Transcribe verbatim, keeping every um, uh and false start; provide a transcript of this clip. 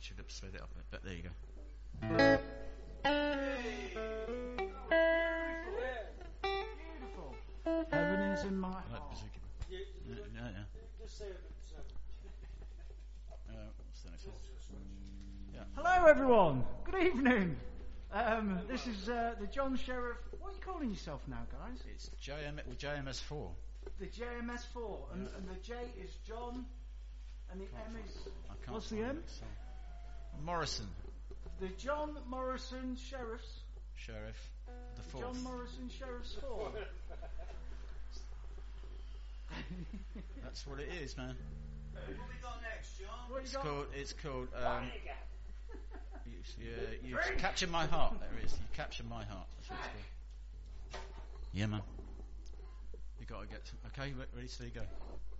should have sped it up a bit, but there you go. Beautiful. Heaven is in my I like heart. Bazooka. You, Yeah, you, yeah, yeah. Just say it. So. Uh, what's the next one? Yeah. Hello, everyone. Good evening. Um, this is uh, the John Sheriff. What are you calling yourself now, guys? It's J M with J M S four. The J M S four, and, Yeah. and the J is John, and the M is I can't what's the find M? it, so. Morrison, The John Morrison Sheriffs. Sheriff, the fourth. John Morrison Sheriff's four. That's what it is, man. What we got next, John? What you It's got? called. It's called. Um, you, yeah, you captured my heart. There it is. You captured my heart. That's what it's called. Yeah, man. You got to get. To, okay, re- ready? Steady, go.